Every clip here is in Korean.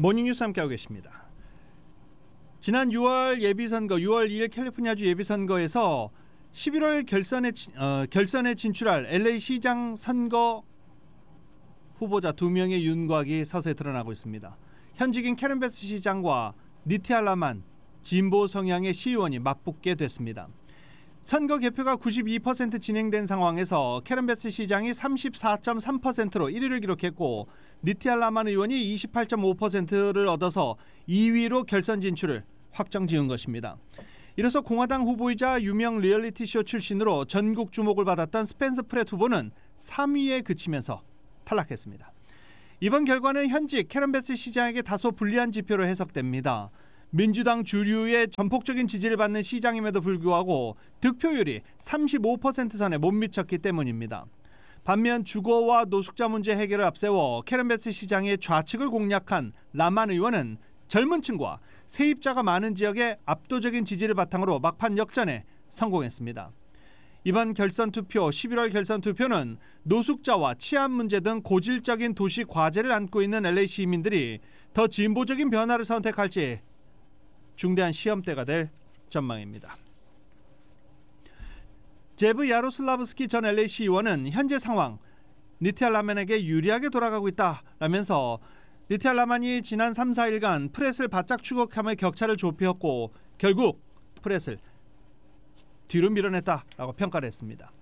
모닝뉴스 함께하고 계십니다. 지난 6월 예비선거, 6월 2일 캘리포니아주 예비선거에서 11월 결선에 진출할 LA 시장 선거 후보자 2명의 윤곽이 서서히 드러나고 있습니다. 현직인 캐런 베스 시장과 니티 할라만 진보 성향의 시의원이 맞붙게 됐습니다. 선거 개표가 92% 진행된 상황에서 캐런 베스 시장이 34.3%로 1위를 기록했고 니티 할라만 의원이 28.5%를 얻어서 2위로 결선 진출을 확정지은 것입니다. 이로써 공화당 후보이자 유명 리얼리티쇼 출신으로 전국 주목을 받았던 스펜서 프렛 후보는 3위에 그치면서 탈락했습니다. 이번 결과는 현직 캐런 베스 시장에게 다소 불리한 지표로 해석됩니다. 민주당 주류의 전폭적인 지지를 받는 시장임에도 불구하고 득표율이 35% 선에 못 미쳤기 때문입니다. 반면 주거와 노숙자 문제 해결을 앞세워 캐런 베스 시장의 좌측을 공략한 라만 의원은 젊은 층과 세입자가 많은 지역에 압도적인 지지를 바탕으로 막판 역전에 성공했습니다. 이번 결선 투표, 11월 결선 투표는 노숙자와 치안 문제 등 고질적인 도시 과제를 안고 있는 LA 시민들이 더 진보적인 변화를 선택할지 중대한 시험대가 될 전망입니다. 제브 야로슬라브스키 전 LA 시의원은 현재 상황 니티 할라만에게 유리하게 돌아가고 있다라면서 니티 할라만이 지난 3, 4일간 프렛을 바짝 추격하며 격차를 좁혔고 결국 프렛을 뒤로 밀어냈다라고 평가를 했습니다.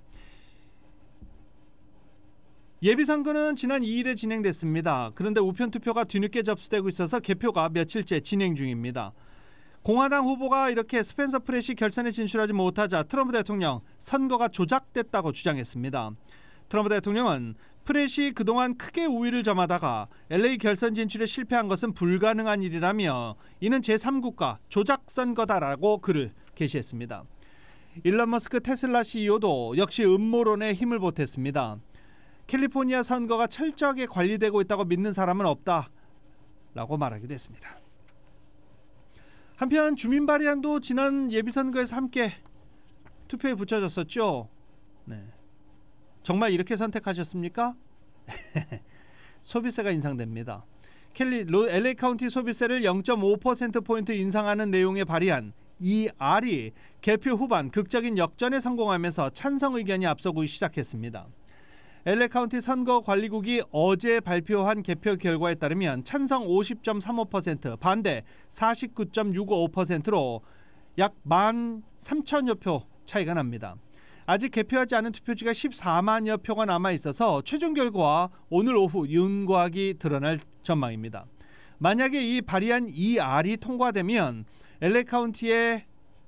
예비선거는 지난 2일에 진행됐습니다. 그런데 우편 투표가 뒤늦게 접수되고 있어서 개표가 며칠째 진행 중입니다. 공화당 후보가 이렇게 스펜서 프렛이 결선에 진출하지 못하자 트럼프 대통령 선거가 조작됐다고 주장했습니다. 트럼프 대통령은 프렛이 그동안 크게 우위를 점하다가 LA 결선 진출에 실패한 것은 불가능한 일이라며 이는 제3국가 조작 선거다라고 글을 게시했습니다. 일론 머스크 테슬라 CEO도 역시 음모론에 힘을 보탰습니다. 캘리포니아 선거가 철저하게 관리되고 있다고 믿는 사람은 없다라고 말하기도 했습니다. 한편 주민 발의안도 지난 예비선거에서 함께 투표에 붙여졌었죠. 네. 정말 이렇게 선택하셨습니까? 소비세가 인상됩니다. LA 카운티 소비세를 0.5%포인트 인상하는 내용의 발의안 ER이 개표 후반 극적인 역전에 성공하면서 찬성 의견이 앞서고 시작했습니다. LA 카운티 선거관리국이 어제 발표한 개표 결과에 따르면 찬성 50.35%, 반대 49.65%로 약 13,000여 표 차이가 납니다. 아직 개표하지 않은 투표지가 14만여 표가 남아있어서 최종 결과와 오늘 오후 윤곽이 드러날 전망입니다. 만약에 이 발의한 ER이 통과되면 LA 카운티의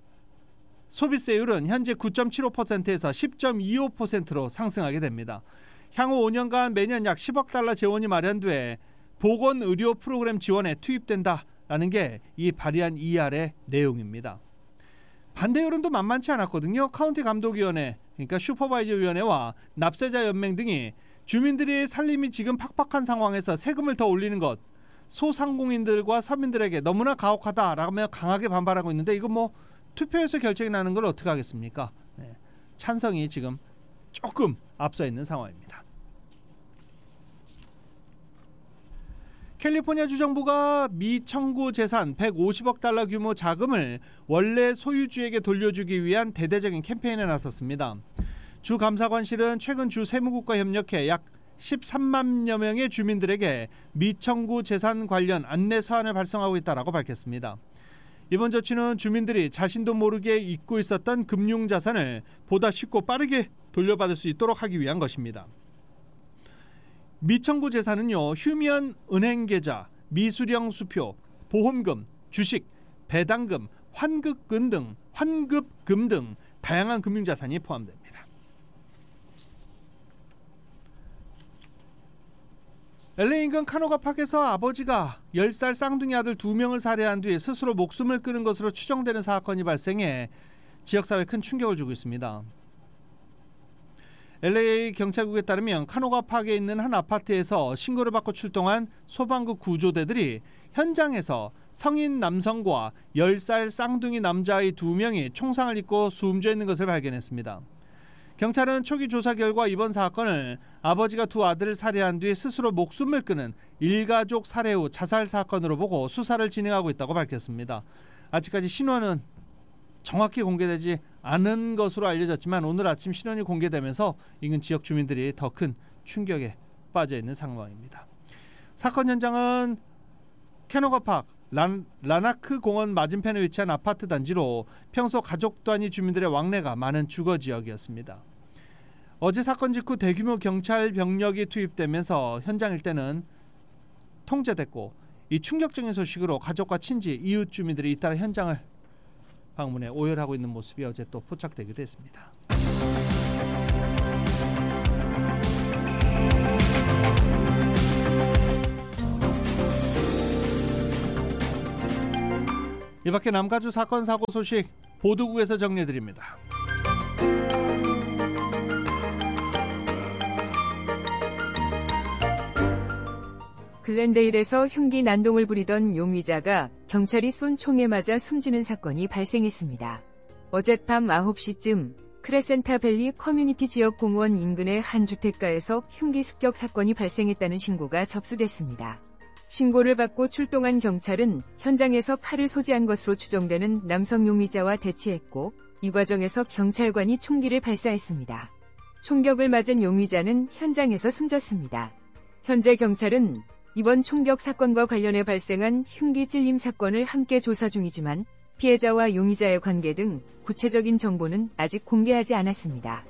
소비세율은 현재 9.75%에서 10.25%로 상승하게 됩니다. 향후 5년간 매년 약 10억 달러 재원이 마련돼 보건의료 프로그램 지원에 투입된다라는 게 이 발의한 ER의 내용입니다. 반대 여론도 만만치 않았거든요. 카운티 감독위원회, 그러니까 슈퍼바이저위원회와 납세자 연맹 등이 주민들의 살림이 지금 팍팍한 상황에서 세금을 더 올리는 것, 소상공인들과 서민들에게 너무나 가혹하다라며 강하게 반발하고 있는데 이거 뭐 투표에서 결정이 나는 걸 어떻게 하겠습니까? 네. 찬성이 지금 조금 앞서 있는 상황입니다. 캘리포니아 주정부가 미 청구 재산 150억 달러 규모 자금을 원래 소유주에게 돌려주기 위한 대대적인 캠페인에 나섰습니다. 주 감사관실은 최근 주 세무국과 협력해 약 13만여 명의 주민들에게 미청구 재산 관련 안내 서한을 발송하고 있다고 밝혔습니다. 이번 조치는 주민들이 자신도 모르게 잊고 있었던 금융자산을 보다 쉽고 빠르게 돌려받을 수 있도록 하기 위한 것입니다. 미청구 재산은요, 휴면 은행계좌, 미수령 수표, 보험금, 주식, 배당금, 환급금 등 다양한 금융자산이 포함됩니다. LA 인근 카노가 파크에서 아버지가 10살 쌍둥이 아들 2명을 살해한 뒤 스스로 목숨을 끊은 것으로 추정되는 사건이 발생해 지역사회에 큰 충격을 주고 있습니다. LA 경찰국에 따르면 카노가 파크에 있는 한 아파트에서 신고를 받고 출동한 소방국 구조대들이 현장에서 성인 남성과 10살 쌍둥이 남자아이 2명이 총상을 입고 숨져 있는 것을 발견했습니다. 경찰은 초기 조사 결과 이번 사건을 아버지가 두 아들을 살해한 뒤 스스로 목숨을 끊은 일가족 살해 후 자살 사건으로 보고 수사를 진행하고 있다고 밝혔습니다. 아직까지 신원은 정확히 공개되지 않은 것으로 알려졌지만 오늘 아침 신원이 공개되면서 인근 지역 주민들이 더 큰 충격에 빠져 있는 상황입니다. 사건 현장은 캐노가팍 라나크 공원 맞은편에 위치한 아파트 단지로 평소 가족 단위 주민들의 왕래가 많은 주거 지역이었습니다. 어제 사건 직후 대규모 경찰 병력이 투입되면서 현장 일대는 통제됐고 이 충격적인 소식으로 가족과 친지, 이웃 주민들이 잇따라 현장을 방문해 오열하고 있는 모습이 어제 또 포착되기도 했습니다. 이 밖에 남가주 사건 사고 소식 보도국에서 정리해드립니다. 글렌데일에서 흉기 난동을 부리던 용의자가 경찰이 쏜 총에 맞아 숨지는 사건이 발생했습니다. 어젯밤 9시쯤 크레센타밸리 커뮤니티 지역 공원 인근의 한 주택가에서 흉기 습격 사건이 발생했다는 신고가 접수됐습니다. 신고를 받고 출동한 경찰은 현장에서 칼을 소지한 것으로 추정되는 남성 용의자와 대치했고 이 과정에서 경찰관이 총기를 발사했습니다. 총격을 맞은 용의자는 현장에서 숨졌습니다. 현재 경찰은 이번 총격 사건과 관련해 발생한 흉기 찔림 사건을 함께 조사 중이지만 피해자와 용의자의 관계 등 구체적인 정보는 아직 공개하지 않았습니다.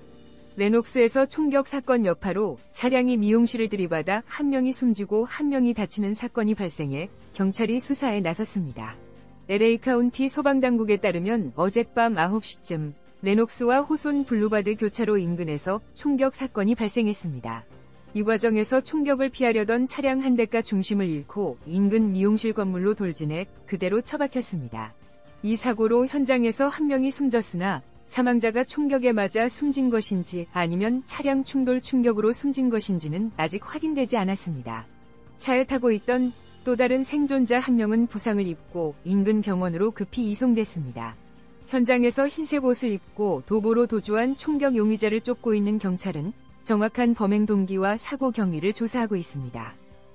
레녹스에서 총격 사건 여파로 차량이 미용실을 들이받아 한 명이 숨지고 한 명이 다치는 사건이 발생해 경찰이 수사에 나섰습니다. LA 카운티 소방당국에 따르면 어젯밤 9시쯤 레녹스와 호손 블루바드 교차로 인근에서 총격 사건이 발생했습니다. 이 과정에서 총격을 피하려던 차량 한 대가 중심을 잃고 인근 미용실 건물로 돌진해 그대로 처박혔습니다. 이 사고로 현장에서 한 명이 숨졌으나 사망자가 총격에 맞아 숨진 것인지 아니면 차량 충돌 충격으로 숨진 것인지는 아직 확인되지 않았습니다. 차에 타고 있던 또 다른 생존자 한 명은 부상을 입고 인근 병원으로 급히 이송됐습니다. 현장에서 흰색 옷을 입고 도보로 도주한 총격 용의자를 쫓고 있는 경찰은 정확한 범행 동기와 사고 경위를 조사하고 있습니다.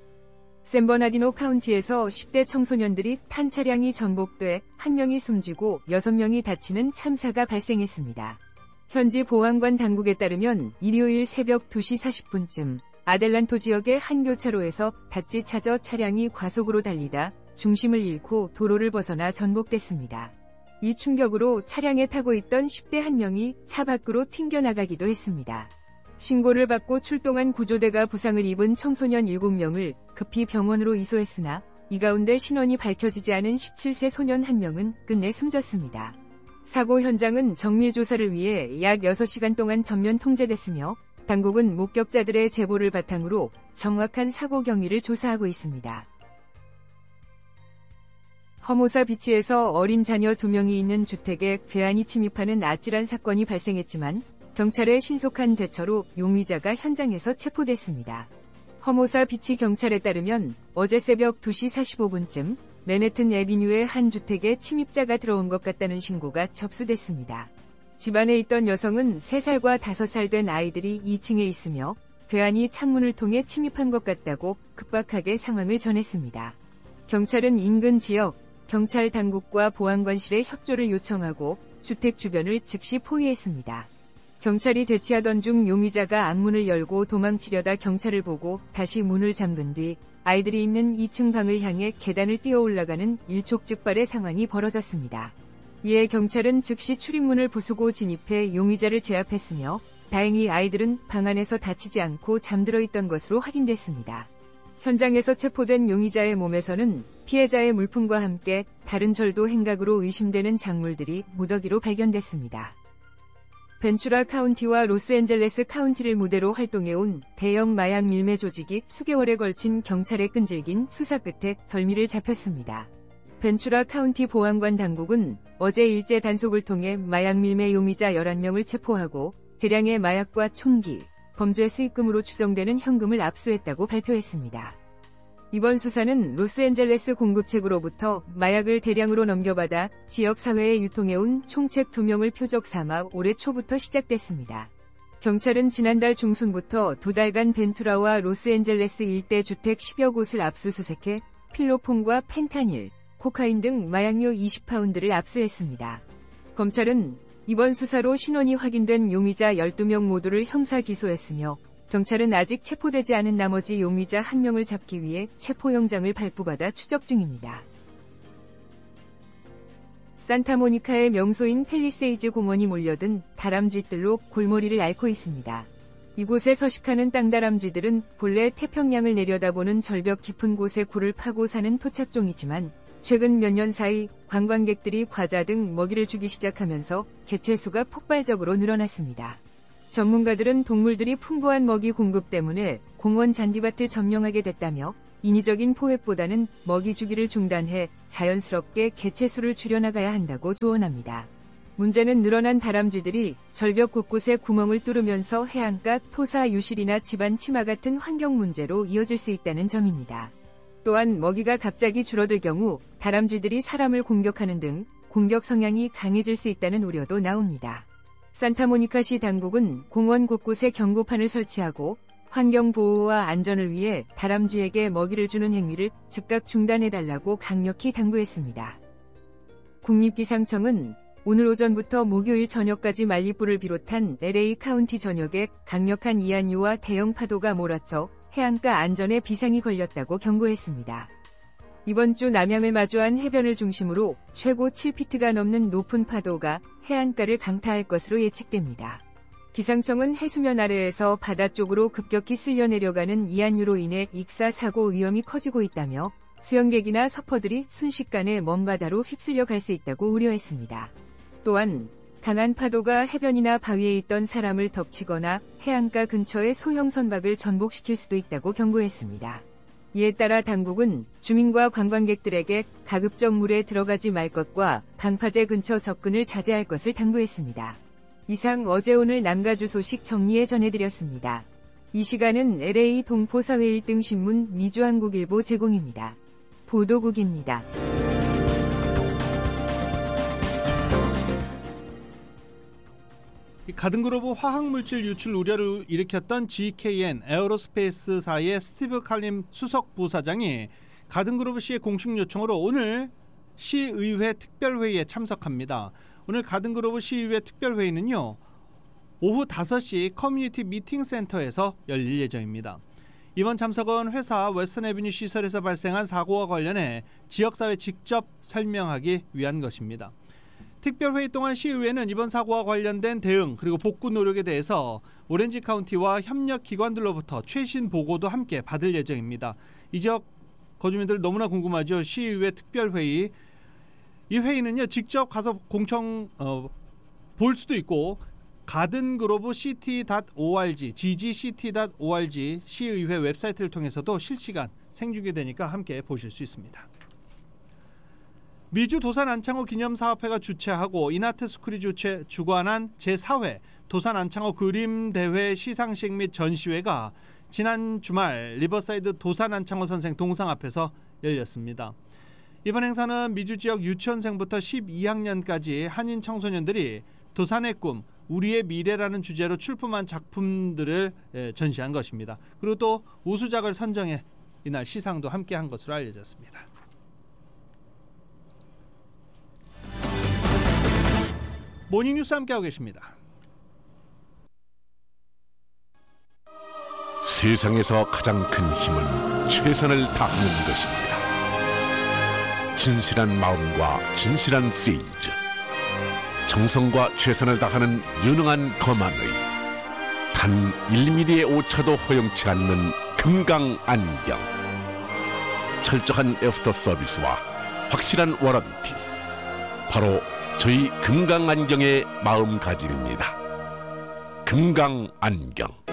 샌버나디노 카운티에서 10대 청소년들이 탄 차량이 전복돼 한 명이 숨지고 6명이 다치는 참사가 발생했습니다. 현지 보안관 당국에 따르면 일요일 새벽 2시 40분쯤 아델란토 지역의 한 교차로에서 닷지 차저 차량이 과속으로 달리다 중심을 잃고 도로를 벗어나 전복됐습니다. 이 충격으로 차량에 타고 있던 10대 한 명이 차 밖으로 튕겨나가기도 했습니다. 신고를 받고 출동한 구조대가 부상을 입은 청소년 7명을 급히 병원으로 이송했으나 이 가운데 신원이 밝혀지지 않은 17세 소년 1명은 끝내 숨졌습니다. 사고 현장은 정밀 조사를 위해 약 6시간 동안 전면 통제됐으며 당국은 목격자들의 제보를 바탕으로 정확한 사고 경위를 조사하고 있습니다. 허모사 비치에서 어린 자녀 2명이 있는 주택에 괴한이 침입하는 아찔한 사건이 발생했지만 경찰의 신속한 대처로 용의자가 현장에서 체포됐습니다. 허모사 비치 경찰에 따르면 어제 새벽 2시 45분쯤 맨해튼 애비뉴의 한 주택에 침입자가 들어온 것 같다는 신고가 접수됐습니다. 집안에 있던 여성은 3살과 5살 된 아이들이 2층에 있으며 괴한이 창문을 통해 침입한 것 같다고 급박하게 상황을 전했습니다. 경찰은 인근 지역 경찰 당국과 보안관실에 협조를 요청하고 주택 주변을 즉시 포위했습니다. 경찰이 대치하던 중 용의자가 앞문을 열고 도망치려다 경찰을 보고 다시 문을 잠근 뒤 아이들이 있는 2층 방을 향해 계단을 뛰어 올라가는 일촉즉발의 상황이 벌어졌습니다. 이에 경찰은 즉시 출입문을 부수고 진입해 용의자를 제압했으며 다행히 아이들은 방 안에서 다치지 않고 잠들어 있던 것으로 확인됐습니다. 현장에서 체포된 용의자의 몸에서는 피해자의 물품과 함께 다른 절도 행각으로 의심되는 작물들이 무더기로 발견됐습니다. 벤추라 카운티와 로스앤젤레스 카운티를 무대로 활동해온 대형 마약 밀매 조직이 수개월에 걸친 경찰에 끈질긴 수사 끝에 덜미를 잡혔습니다. 벤추라 카운티 보안관 당국은 어제 일제 단속을 통해 마약 밀매 용의자 11명을 체포하고 대량의 마약과 총기, 범죄 수익금으로 추정되는 현금을 압수했다고 발표했습니다. 이번 수사는 로스앤젤레스 공급책으로부터 마약을 대량으로 넘겨받아 지역 사회에 유통해온 총책 2명을 표적 삼아 올해 초부터 시작됐습니다. 경찰은 지난달 중순부터 2달간 벤투라와 로스앤젤레스 일대 주택 10여 곳을 압수수색해 필로폰과 펜타닐, 코카인 등 마약류 20파운드를 압수했습니다. 검찰은 이번 수사로 신원이 확인된 용의자 12명 모두를 형사 기소했으며 경찰은 아직 체포되지 않은 나머지 용의자 1명을 잡기 위해 체포영장을 발부받아 추적 중입니다. 산타모니카의 명소인 팰리세이즈 공원이 몰려든 다람쥐들로 골머리를 앓고 있습니다. 이곳에 서식하는 땅다람쥐들은 본래 태평양을 내려다보는 절벽 깊은 곳에 굴을 파고 사는 토착종이지만 최근 몇 년 사이 관광객들이 과자 등 먹이를 주기 시작하면서 개체수가 폭발적으로 늘어났습니다. 전문가들은 동물들이 풍부한 먹이 공급 때문에 공원 잔디밭을 점령하게 됐다며 인위적인 포획보다는 먹이 주기를 중단해 자연스럽게 개체수를 줄여나가야 한다고 조언합니다. 문제는 늘어난 다람쥐들이 절벽 곳곳에 구멍을 뚫으면서 해안가 토사 유실이나 집안 침하 같은 환경 문제로 이어질 수 있다는 점입니다. 또한 먹이가 갑자기 줄어들 경우 다람쥐들이 사람을 공격하는 등 공격 성향이 강해질 수 있다는 우려도 나옵니다. 산타모니카시 당국은 공원 곳곳에 경고판을 설치하고 환경 보호와 안전을 위해 다람쥐에게 먹이를 주는 행위를 즉각 중단해달라고 강력히 당부했습니다. 국립기상청은 오늘 오전부터 목요일 저녁까지 말리부를 비롯한 LA 카운티 전역에 강력한 이안류와 대형 파도가 몰아쳐 해안가 안전에 비상이 걸렸다고 경고했습니다. 이번 주 남양을 마주한 해변을 중심으로 최고 7피트가 넘는 높은 파도가 해안가를 강타할 것으로 예측됩니다. 기상청은 해수면 아래에서 바다 쪽으로 급격히 쓸려 내려가는 이안류로 인해 익사 사고 위험이 커지고 있다며 수영객이나 서퍼들이 순식간에 먼바다로 휩쓸려 갈 수 있다고 우려했습니다. 또한 강한 파도가 해변이나 바위에 있던 사람을 덮치거나 해안가 근처의 소형 선박을 전복시킬 수도 있다고 경고했습니다. 이에 따라 당국은 주민과 관광객들에게 가급적 물에 들어가지 말 것과 방파제 근처 접근을 자제할 것을 당부했습니다. 이상 어제 오늘 남가주 소식 정리해 전해드렸습니다. 이 시간은 LA 동포사회 1등 신문 미주한국일보 제공입니다. 보도국입니다. 가든그로브 화학물질 유출 우려를 일으켰던 GKN 에어로스페이스사의 스티브 칼림 수석 부사장이 가든그로브 시의 공식 요청으로 오늘 시의회 특별회의에 참석합니다. 오늘 가든그로브 시의회 특별회의는요, 오후 5시 커뮤니티 미팅센터에서 열릴 예정입니다. 이번 참석은 회사 웨스턴애비뉴 시설에서 발생한 사고와 관련해 지역사회에 직접 설명하기 위한 것입니다. 특별회의 동안 시의회는 이번 사고와 관련된 대응 그리고 복구 노력에 대해서 오렌지 카운티와 협력 기관들로부터 최신 보고도 함께 받을 예정입니다. 이 지역 거주민들 너무나 궁금하죠. 시의회 특별회의. 이 회의는요, 직접 가서 공청 볼 수도 있고 gardengroveCity.org, ggct.org 시의회 웹사이트를 통해서도 실시간 생중계되니까 함께 보실 수 있습니다. 미주 도산 안창호 기념사업회가 주최하고 인하트스쿨이 주관한 제4회 도산 안창호 그림대회 시상식 및 전시회가 지난 주말 리버사이드 도산 안창호 선생 동상 앞에서 열렸습니다. 이번 행사는 미주 지역 유치원생부터 12학년까지 한인 청소년들이 도산의 꿈, 우리의 미래라는 주제로 출품한 작품들을 전시한 것입니다. 그리고 또 우수작을 선정해 이날 시상도 함께한 것으로 알려졌습니다. 모닝뉴스 함께하고 계십니다. 세상에서 가장 큰 힘은 최선을 다하는 것입니다. 진실한 마음과 진실한 세이즈, 정성과 최선을 다하는 유능한 검안의 단 1mm의 오차도 허용치 않는 금강안경, 철저한 애프터 서비스와 확실한 워런티, 바로 저희 금강안경의 마음가짐입니다. 금강안경.